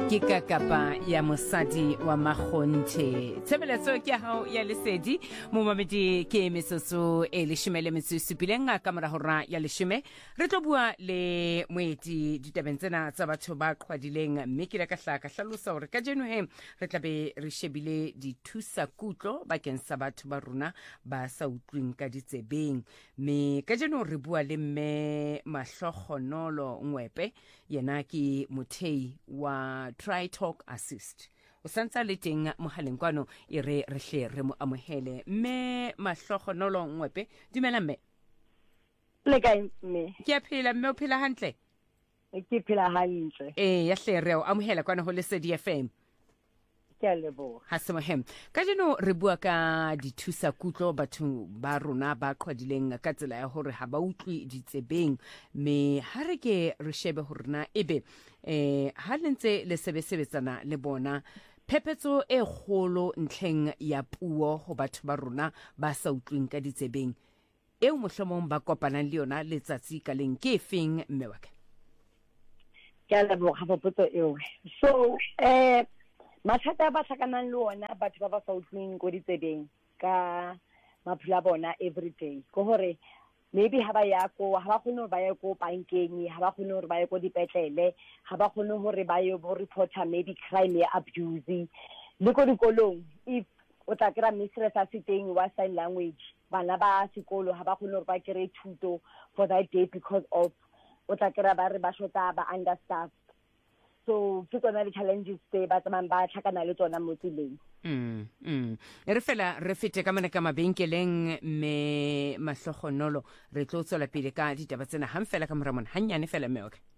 ke kakapa ya mosadi wa Makgonthe. Tshebeletso ke hao ya lesedi mo mamedi ke mesoso e leshimele metsupileng ka morahora ya leshime re tlo bua le moeti ditabeng tsena tsa batho ba qhwadileng mme ke la ka hlalosa hore ka jeno he re tlabe re shebile dithusa kutlo bakeng sa batho ba rona ba sa utlwing ka ditsebeng me ka jeno re bua le mme Mahlohonolo Ngwepe yena ke mothei wa Try Talk Assist. O santsa le teng mohaleng kwano e re hle re mo amohele mme Mahlohonolo Ngwepe. Dumela mme. Le kae mme? Ke a phela mme, o phela hantle? Ke phela hantle. Ya hle re o amohela kwano ho Lesedi FM. Ke a leboha. Ha se mohem. Ka jeno re bua ka dithusa kutlo batho ba rona ba qhwadileng ka tsela ya hore ha ba utlwi ditsebeng me ha re ke re shebe hore na ebe ha lentse le sebetsana le bona phephetso e kgolo ntlheng ya puo ho batho ba rona ba sa utlwing ka ditsebeng eo mohlomong ba kopanang le yona letsatsi ka leng ke efeng mme wa ka? Ke a leboha potso eo. So mathata ba tlhakanang le ona batho ba ba sa utlwing go ditsebeng ka maphelo a bona everyday ko hore maybe ha ba kgone hore ba ye ko bankeng, ha ba kgone hore ba ye ko dipetlele, ha ba kgone hore ba ye bo reporter maybe crime ya abuse le ko dikolong. If o tla kry-a mistress a se teng wa sign language, bana ba sekolo ha ba kgone hore ba kry-e thuto for that day because of o tla kry-a ba re ba shota ba understaffed. So ke tsona di-challenges tse ba tsamayang ba tlhakana le tsona mo tseleng. Re fela re fete ka mona ka mabenkeleng mme Mahlohonolo re tlo tswela pele ka ditaba tsena hang fela ka mora mona hanyane fela mme okay.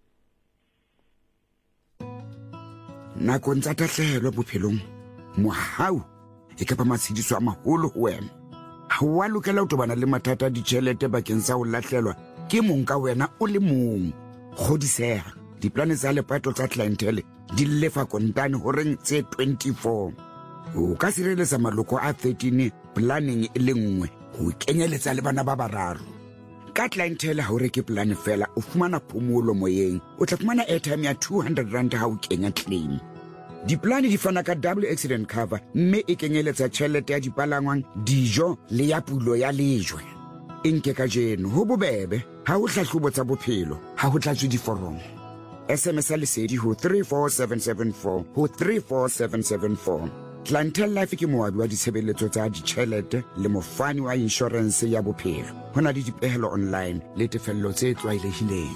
Nakong tsa tahlehelo bophelong mohau e ka ba matshediso a maholo ho wena. Ha wa lokela ho tobana le mathata a ditjhelete bakeng sa ho lahlelwa ke mong ka wena o le mong. Kgodiseha diplane tsa lepato tsa clientele di lefa kontane horeng tse 24. O ka sireletsa maloko a 13 planning e le nngwe ho kenyeletsa le bana ba bararo. Ka clientele ha o reke plan fela o fumana phomolo moyeng, o tla fumana airtime ya 200 rand ha o kenya claim. Diplane di fana ka double accident cover mme e kenyeletsa tjhelete ya dipalangwang, dijo le ya pulo ya lejwe. Nke ka jeno ho bobebe ha o hlahlobo tsa bophelo ha ho tlatswe diforomo. SMS lesedi ho 34774 ho 34774. Clientele Life ke moabi wa ditshebeletso tsa ditjhelete le mofani wa insurance ya bophelo. Hona le dipehelo online le tefello tse tlwaelehileng.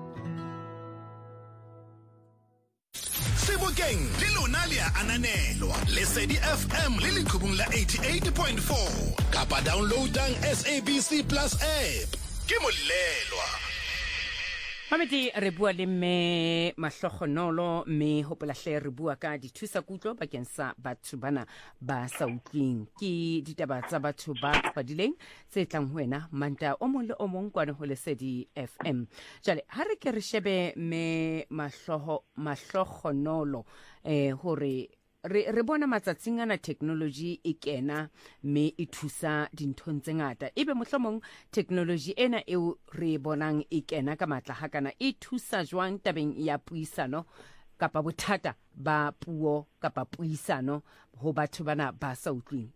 Sebokeng le lona le a ananelwa Lesedi FM le leqhubung la 88.4 kapa downloadang SABC Plus app ke molelwa. Mamedi re bua le mme Mahlohonolo mme hopolahle re bua ka dithusa kutlo bakeng sa batho bana ba sa utlwing ke ditaba tsa batho ba qhwadileng tse tlang ho wena manta o mong le o mong kwana ho Lesedi FM. Jale ha re ke re shebe mme Mahlohonolo hore re bona matsatsing ana technology e kena me e thusa dinthong tse ngata ebe mohlomong technology ena eo re bonang e kena ka matla hakana e thusa jwang tabeng ya puisano kapa bothata ba puo kapa puisano ho batho bana ba sa utlwing?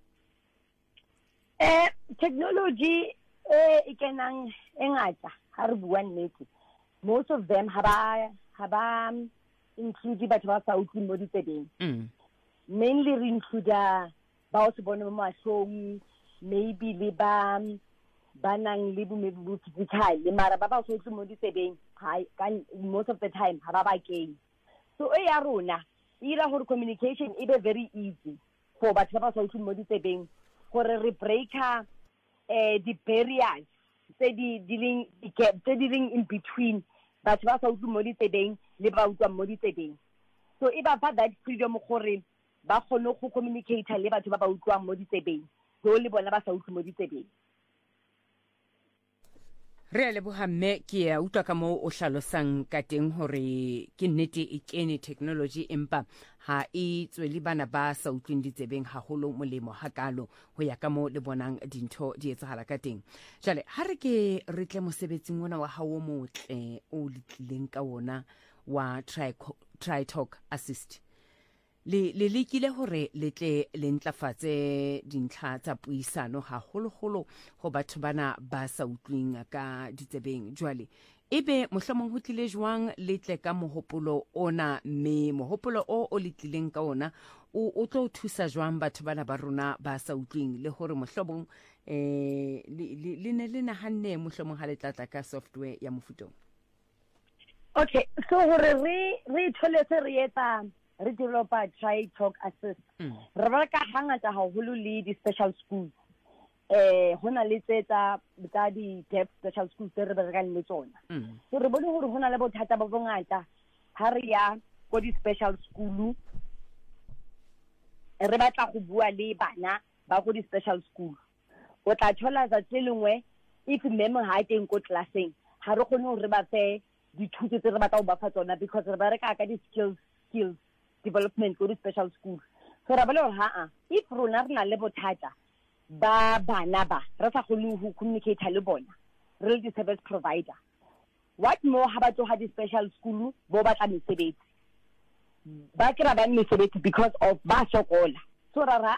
Technology e kenang e ngata ha re bua nnete, most of them ha ba include batho ba sa utlwing mo ditsebeng. Mainly re include ba o se bone mo mahlong, maybe le ba nang le bo physical le mara ba ba so utlwe mo ditsebeng most of the time ha ba keng. So e ya rona ira hore communication e be very easy for batho ba sa utlwe mo ditsebeng gore re breaka the barriers tse di leng in between batho ba sa utlwe mo ditsebeng le ba utlwang mo ditsebeng. So e ba fa that freedom gore ba kgone go communicate le batho ba ba utlwang mo ditsebeng go le bona ba sa utlwe mo ditsebeng. Re a leboha mme ke a utlwa ka moo o hlalosang ka teng hore ke nnete e kene technology empa ha e tswele bana ba sa utlweng ditsebeng haholo molemo hakalo ho ya ka moo le bonang dintho di etsahala ka teng. Jale ha re ke re tle mosebetsing ona wa hao motle o litlileng ka wona wa Try Talk Assist. le lekile hore le tle le ntlafatse dintlha tsa puisano haholo go batho bana ba sa utlwing ka ditsebeng jwale ebe mohlomong ho tlile jwang le tle ka mohopolo ona mme mohopolo o le tlileng ka ona o tlo thusa jwang batho bana ba rona ba sa utlwing le hore mohlomong le ne le nahanne mohlomong ha le tlatla ka software ya mofutong. Okay, so hore re tholetse re etsa re developer try talk assist re ba ka hangata haholo le di special schools hona le tsa di deaf special schools re ba ka le tsona so re bone hore hona le bothata ba bongata ha re ya go di special school re batla go bua le bana ba go di special school o tla thola za tselengwe if memo ha teng ko classeng ha re gone hore ba fe dithuto tse re batla go ba fa tsona because re ba re ka di skills development go di special school so ra bale if rona re na le bothata ba bana ba re sa gone ho communicate le bona re le di service provider what more ha ba tloga di special school bo batla mesebetsi ba kira ba mesebetsi because of ba sokola so ra